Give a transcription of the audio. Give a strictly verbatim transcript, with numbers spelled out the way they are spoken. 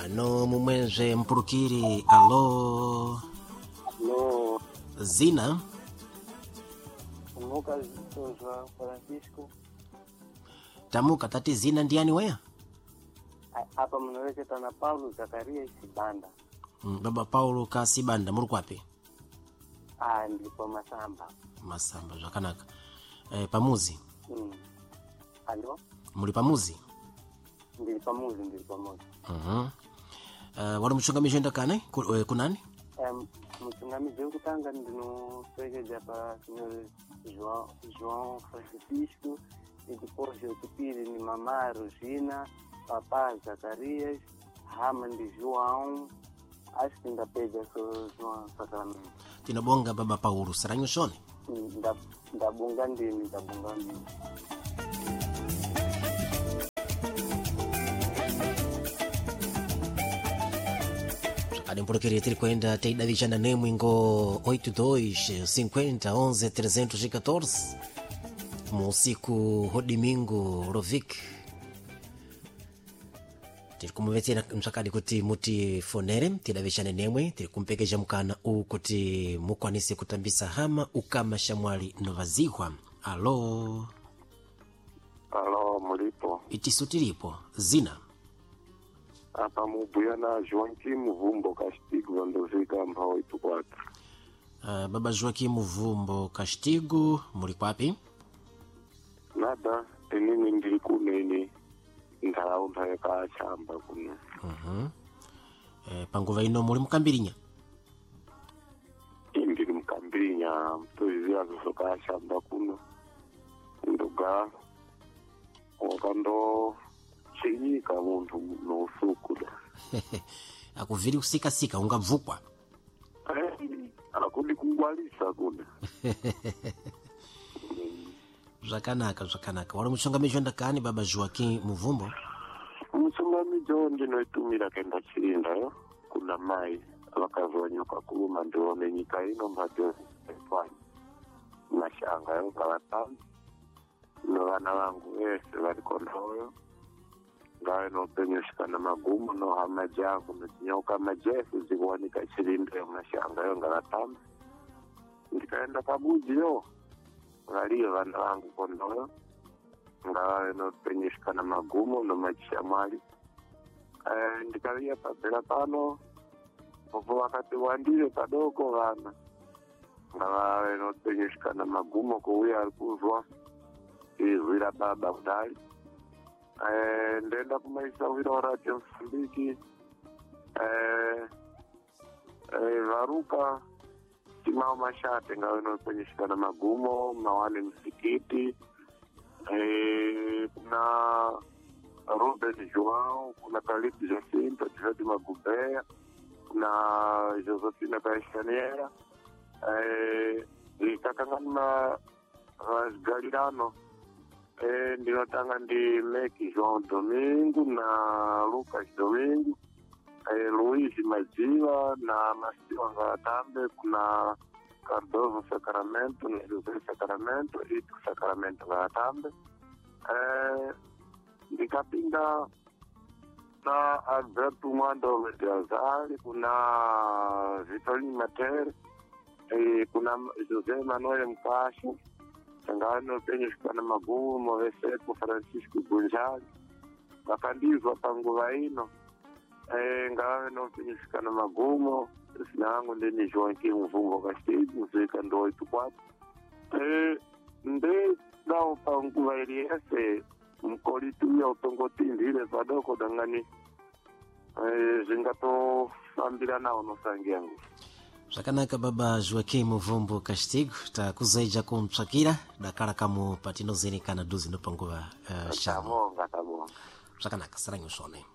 Ano mumwenje mpurukiri. Alo. Alo. Zina. Tamuka João Francisco. Tamuka tati zina ndiani wea? Hapa mnaweke tana Paulo Zakaria Sibanda. Mm, baba Paulo ka Sibanda muri kwapi? Ah, ndipo Masamba. Masamba zvakanaka. Eh, pamuzi. Mm. Alo. Muri pamuzi? Ndiri pamuzi, ndiri pamuzi. Mhm. Uh, uh, wali mchungamizi enda kane kunani? Um, mchungamizi ukutanga ndino pegeja pa senhor João João Francisco e depois o tipiri ni mama Rosina, papá Zacarias, Hamandi João, acho que ainda pega so João Sacramento. Tinabonga baba Paulo saranyo shone? Nda ndabunga ndini ndabunga ndini. Mpurukiri tiri kwenda teida vijana nemu ingo oito dois cinquenta onze trezentos e quatorze musiku hodimingo Rovik tiri kumuvetera msakadi kuti muti fonere tida vijana nemwe tiri kumpekeja mukana u kuti mukwanise kutambisa hama ukama shamwali novazihwa. Alo. Alo, mulipo. Itisu tilipo. Zina. Hapa mubuyana Joaquim Vumbo Castigo ndovika mbao oito quatro. Uh, baba Joaquim Vumbo Castigo muri kwapi? Nada, enini ndiri kuneni ndaraunda yakachamba kuno. Mhm. Eh, panguva ino muri mukambirinya? Ndiri mukambirinya mtozia zokachamba kuno. Ndoga wakando chinyika muntu nosuku da. Akuviri kusika sika ungavukwa. Eh, akudi kungwalisa kuna. Zvakanaka zvakanaka. Wari muchungamizi enda kani baba Joaquim Muvumbo? Muchungamizi ndinoitumira kenda chirinda yo kuna mai vakazonyoka kuluma ndione nyika ino mbadzo efani mashanga yo kavatano novana vangu vese variko ndoyo ngawe nopenyushikana magumu nohama jangu notinyoka majefu zikuwanika chirinda yo mashanga yo ngavatano ndikaenda pabuji yo valiyo vana vangu kondoyo ngawe nopenyushikana magumu nomachisha mwali. Eh, ndikalia pabela pano popo wakati wandile padoko vana ngawe nopenyushikana magumu kuuya alikuzwa izwira baba udali. Eh, ndenda kumaisa wira orati Msambiki. Eh, eh, varuka timao mashate ngawe nopenyushikana magumu mawane msikiti. Eh, kuna Ruben João, kuna Calipso Jacinto, Tivete Magubea, kuna Josefina Caixaniera, eh, ikakangana Galirano, eh, ndinotanga ndi Meki João Domingo, na Lucas Domingo, eh, Luiz Majiwa, na Masiwa Ngatambe, kuna Cardoso Sacramento, na José Sacramento, Ito Sacramento Ngatambe. Eh, nikapinda na Alberto Mwando Medazali, kuna Vitolini Mater, eh, kuna José Manuel Mkashi, Sangano penye shikana magumu, Movesepo Francisco Gunjali, wakandizwa panguva ino, eh, ngawe no penye shikana magumu, sinangu ndeni Joaquim Vumbo Castigo, mzika ndo oito quatro. Eh, nde nao panguva iliese, mkolitu ya utongoti ndile padoko dangani eh, zingato ambira nao nosangi yangu. Zvakanaka baba Joaquim Vumbo Castigo takuzaija kumtsvakira dakara kamu patinozerekana duzi nopanguva uh, shamo. Tabonga tabonga. Zvakanaka saranyo shone.